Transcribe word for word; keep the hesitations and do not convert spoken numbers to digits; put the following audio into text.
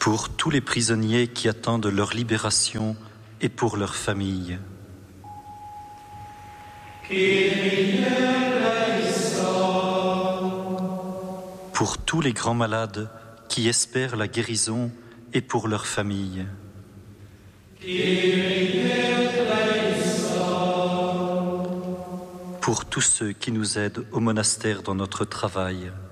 Pour tous les prisonniers qui attendent leur libération et pour leurs familles. Pour tous les grands malades qui espèrent la guérison et pour leurs familles. Pour tous ceux qui nous aident au monastère dans notre travail.